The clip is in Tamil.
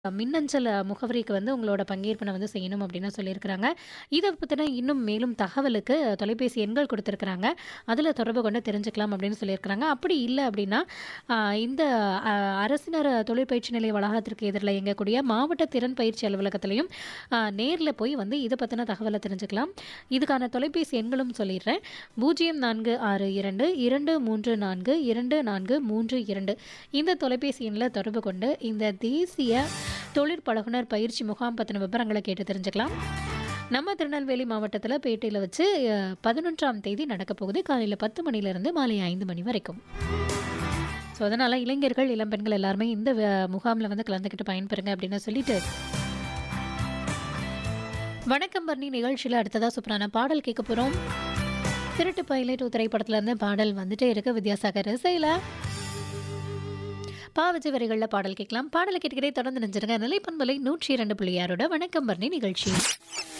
மின்னஞ்சல் முகவரிக்கு வந்து உங்களோட பங்கேற்பன வந்து செய்யணும் அப்படின்னு சொல்லியிருக்கிறாங்க. இத பத்தின இன்னும் மேலும் தகவலுக்கு தொலைபேசி எண்கள் குடுத்திருக்கிறாங்க. அதில தொடர்பு கொண்டு தெரிஞ்சுக்கலாம் அப்படின்னு சொல்லியிருக்கிறாங்க. அப்படி இல்ல அப்படின்னா, அ இந்த அ அரசினர் தொழிற்பயிற்சி நிலைய வளாகத்திற்கு எதிரில இயங்கக்கூடிய மாவட்ட திறன் பயிற்சி அலுவலகத்திலயும் நேர்ல போய் வந்து இத பத்தின தகவல தெரிஞ்சுக்கலாம். இதுக்கான தொலைபேசி எண்களும் சொல்லிடுறேன். 0462 234 2432 இந்த தொலைபேசி எண்ல தொடர்பு கொண்டு இந்த தேசிய தொழிற்பழகுனர் பயிற்சி முகாம் பத்தின விவரங்களை கேட்டு தெரிஞ்சுக்கலாம். நம்ம திருநெல்வேலி மாவட்டத்தில் பேட்டையில் வச்சு 11ஆம் தேதி நடக்க போகுது. காலையில் 10 மணிலேருந்து மாலை 5 மணி வரைக்கும். ஸோ அதனால் இளைஞர்கள் இளம்பெண்கள் எல்லாருமே இந்த முகாமில் வந்து கலந்துக்கிட்டு பயன்பெறுங்க அப்படின்னு சொல்லிட்டு, வணக்கம் பர்ணி நிகழ்ச்சியில் அடுத்ததாக சூப்பரான பாடல் கேட்க போகிறோம். திருட்டு பைலட் திரைப்படத்துலேருந்து பாடல் வந்துட்டே இருக்கு. வித்யாசாகர் இசையில் பாவஜி வரிகளில் பாடல் கேட்கலாம். பாடலை கேட்டுக்கிட்டே தொடர்ந்து நினைச்சிருங்க. நிலைப்பண்பலை 102.6 வணக்கம் பர்ணி நிகழ்ச்சி.